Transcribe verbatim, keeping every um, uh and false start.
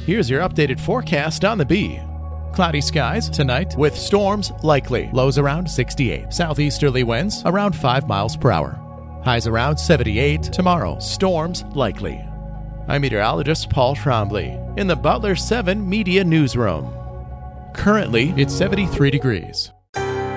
Here's your updated forecast on the Bee. Cloudy skies tonight with storms likely. Lows around sixty-eight. Southeasterly winds around five miles per hour. Highs around seventy-eight. Tomorrow, storms likely. I'm meteorologist Paul Trombley in the Butler seven Media Newsroom. Currently, it's seventy-three degrees.